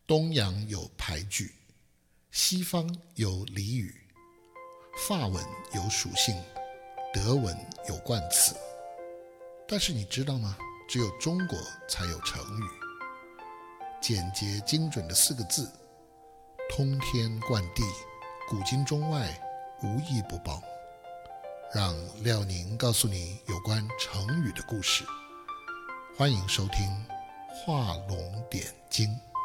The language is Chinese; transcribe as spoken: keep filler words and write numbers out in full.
东洋有牌句，西方有俚语，法文有属性，德文有冠词。但是你知道吗？只有中国才有成语。简洁精准的四个字，通天贯地，古今中外无一不包。让廖宁告诉你有关成语的故事。欢迎收听画龙点睛。